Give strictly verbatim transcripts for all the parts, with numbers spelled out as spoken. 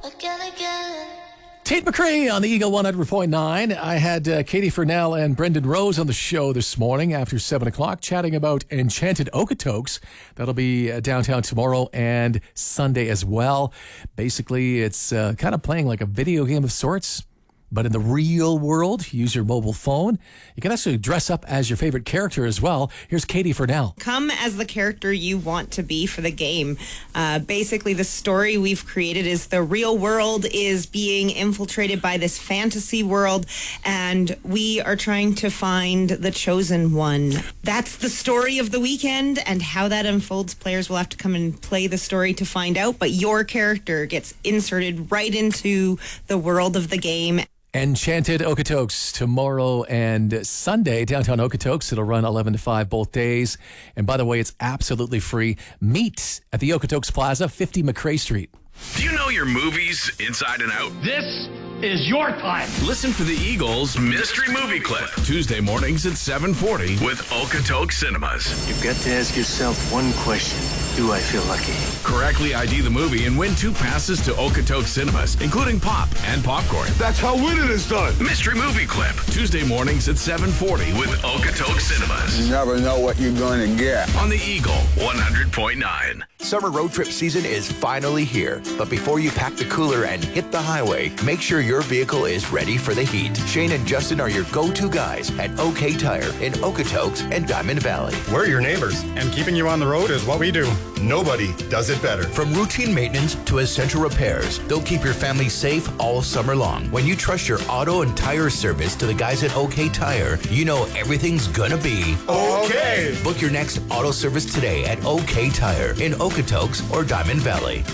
again, again. Tate McRae on the Eagle one hundred point nine. I had uh, Katie Furnell and Brendan Rose on the show this morning after seven o'clock chatting about Enchanted Okotoks. That'll be uh, downtown tomorrow and Sunday as well. Basically, it's uh, kind of playing like a video game of sorts, but in the real world. Use your mobile phone. You can actually dress up as your favorite character as well. Here's Katie Furnell. Come as the character you want to be for the game. Uh, basically, the story we've created is the real world is being infiltrated by this fantasy world, and we are trying to find the chosen one. That's the story of the weekend, and how that unfolds, players will have to come and play the story to find out, but your character gets inserted right into the world of the game. Enchanted Okotoks tomorrow and Sunday, downtown Okotoks. It'll run eleven to five both days. And by the way, it's absolutely free. Meet at the Okotoks Plaza, fifty McRae Street. Do you know your movies inside and out? This is your time. Listen for the Eagles Mystery Movie Clip, Tuesday mornings at seven forty with Okotoks Cinemas. You've got to ask yourself one question. Do I feel lucky? Correctly I D the movie and win two passes to Okotoks Cinemas, including pop and popcorn. That's how winning is done. Mystery Movie Clip, Tuesday mornings at seven forty with Okotoks Cinemas. You never know what you're going to get. On the Eagle one hundred point nine. Summer road trip season is finally here. But before you pack the cooler and hit the highway, make sure your vehicle is ready for the heat. Shane and Justin are your go-to guys at OK Tire in Okotoks and Diamond Valley. We're your neighbors, and keeping you on the road is what we do. Nobody does it better. From routine maintenance to essential repairs, they'll keep your family safe all summer long. When you trust your auto and tire service to the guys at OK Tire, you know everything's gonna be okay. Book your next auto service today at OK Tire in Okotoks or Diamond Valley.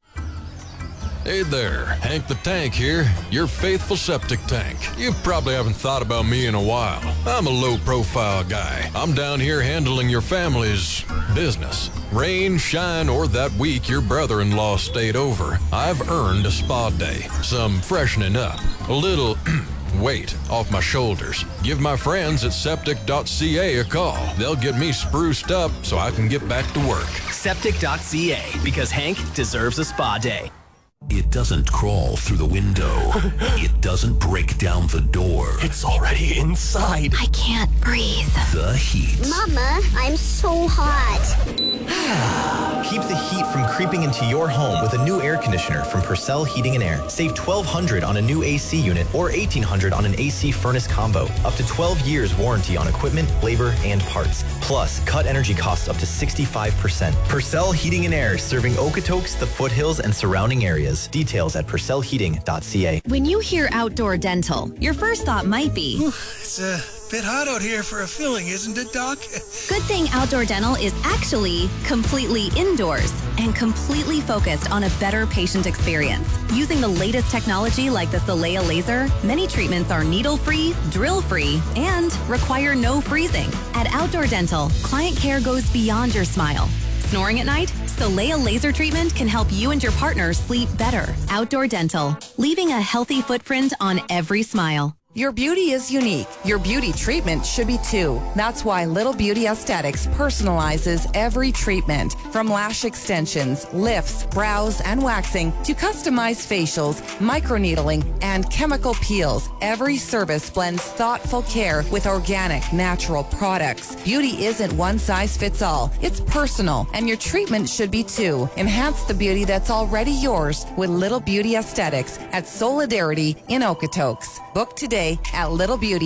Hey there, Hank the Tank here, your faithful septic tank. You probably haven't thought about me in a while. I'm a low-profile guy. I'm down here handling your family's business. Rain, shine, or that week your brother-in-law stayed over, I've earned a spa day, some freshening up, a little weight off my shoulders. Give my friends at septic dot c a a call. They'll get me spruced up so I can get back to work. septic dot c a, because Hank deserves a spa day. It doesn't crawl through the window. It doesn't break down the door. It's already inside. I can't breathe. The heat. Mama, I'm so hot. Keep the heat from creeping into your home with a new air conditioner from Purcell Heating and Air. Save twelve hundred dollars on a new A C unit or eighteen hundred dollars on an A C furnace combo. Up to twelve years warranty on equipment, labor, and parts. Plus, cut energy costs up to sixty-five percent. Purcell Heating and Air, serving Okotoks, the foothills, and surrounding areas. Details at purcell heating dot c a. When you hear outdoor dental, your first thought might be, it's a bit hot out here for a filling, isn't it, Doc? Good thing Outdoor Dental is actually completely indoors and completely focused on a better patient experience. Using the latest technology like the Solea laser, many treatments are needle-free, drill-free, and require no freezing. At Outdoor Dental, client care goes beyond your smile. Snoring at night? Solea laser treatment can help you and your partner sleep better. Outdoor Dental, leaving a healthy footprint on every smile. Your beauty is unique. Your beauty treatment should be too. That's why Little Beauty Aesthetics personalizes every treatment. From lash extensions, lifts, brows, and waxing to customized facials, microneedling, and chemical peels, every service blends thoughtful care with organic, natural products. Beauty isn't one size fits all. It's personal, and your treatment should be too. Enhance the beauty that's already yours with Little Beauty Aesthetics at Solidarity in Okotoks. Book today at Little Beauty.